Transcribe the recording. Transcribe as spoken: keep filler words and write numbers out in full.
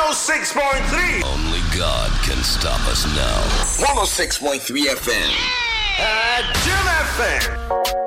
oh six point three. Only God can stop us now. one oh six point three F M. Uh, Jim F M.